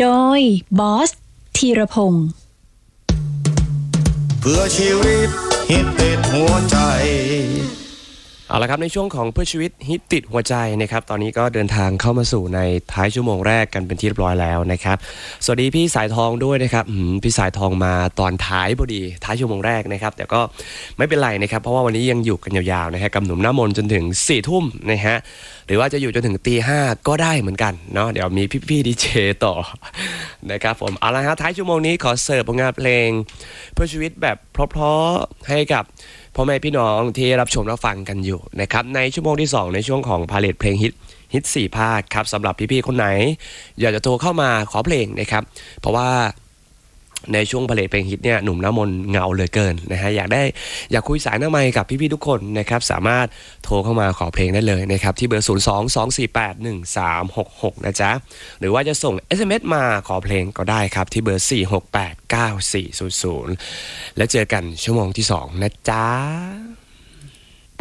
โดยบอสธีรพงศ์เพื่อชีวิตฮิตติดหัวใจเอาละครับในช่วงของเพื่อชีวิตฮิตติดหัวใจนะครับตอนนี้ก็เดินทางเข้ามาสู่ในท้ายชั่วโมงแรกกันเป็นที่เรียบร้อยแล้วนะครับสวัสดีพี่สายทองด้วยนะครับพี่สายทองมาตอนท้ายพอดีท้ายชั่วโมงแรกนะครับแต่ก็ไม่เป็นไรนะครับเพราะว่าวันนี้ยังอยู่กันยาวๆนะฮะกับหนุ่มหน้ามนจนถึง4 ทุ่มนะฮะหรือว่าจะอยู่จนถึงตี 5ก็ได้เหมือนกันเนาะเดี๋ยวมีพี่ดีเจต่อนะครับผมเอาละครับท้ายชั่วโมงนี้ขอเสิร์ฟผลงานเพลงเพื่อชีวิตแบบเพราะๆให้กับพ่อแม่พี่น้องที่รับชมรับฟังกันอยู่นะครับในชั่วโมงที่2ในช่วงของพาเลทเพลงฮิต4 ภาคครับสำหรับพี่ๆคนไหนอยากจะโทรเข้ามาขอเพลงนะครับเพราะว่าในช่วงพาเลทเพลงฮิตเนี่ยหนุ่มน้ำมนต์เหงาเหลือเกินนะฮะอยากคุยสายหน้าไมค์กับพี่ๆทุกคนนะครับสามารถโทรเข้ามาขอเพลงได้เลยนะครับที่เบอร์02-248-1366นะจ๊ะหรือว่าจะส่ง SMS มาขอเพลงก็ได้ครับที่เบอร์4689400แล้วเจอกันชั่วโมงที่2นะจ๊ะ